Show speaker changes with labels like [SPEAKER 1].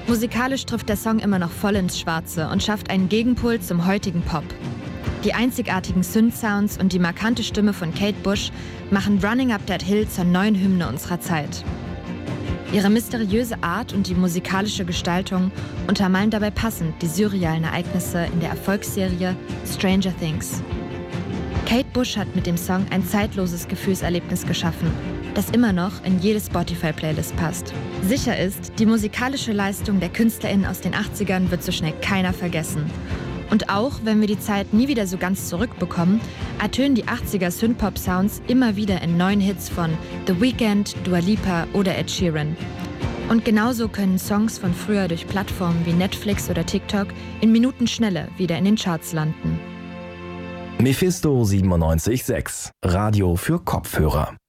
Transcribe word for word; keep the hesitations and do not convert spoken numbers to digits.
[SPEAKER 1] Musikalisch trifft der Song immer noch voll ins Schwarze und schafft einen Gegenpol zum heutigen Pop. Die einzigartigen Synth-Sounds und die markante Stimme von Kate Bush machen Running Up That Hill zur neuen Hymne unserer Zeit. Ihre mysteriöse Art und die musikalische Gestaltung untermalen dabei passend die surrealen Ereignisse in der Erfolgsserie Stranger Things. Kate Bush hat mit dem Song ein zeitloses Gefühlserlebnis geschaffen, das immer noch in jede Spotify-Playlist passt. Sicher ist, die musikalische Leistung der KünstlerInnen aus den achtzigern wird so schnell keiner vergessen. Und auch wenn wir die Zeit nie wieder so ganz zurückbekommen, ertönen die achtziger Synthpop-Sounds immer wieder in neuen Hits von The Weeknd, Dua Lipa oder Ed Sheeran. Und genauso können Songs von früher durch Plattformen wie Netflix oder TikTok in Minutenschnelle wieder in den Charts landen.
[SPEAKER 2] Mephisto siebenundneunzig Komma sechs, Radio für Kopfhörer.